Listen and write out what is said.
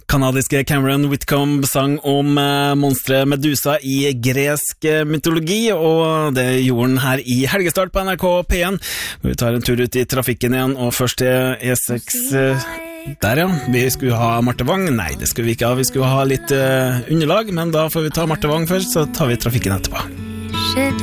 Kanadiske Cameron Whitcomb sang om monstret Medusa i gresk mytologi, og det gjorde han her i helgestart på NRK P1. Vi tar en tur ut i trafikken igjen, og først til E6 der, ja. Vi skulle ha Marte Wang. Nei, det skulle vi ikke ha. Vi skulle ha litt underlag, men da får vi ta Marte Wang først, så tar vi trafikken etterpå.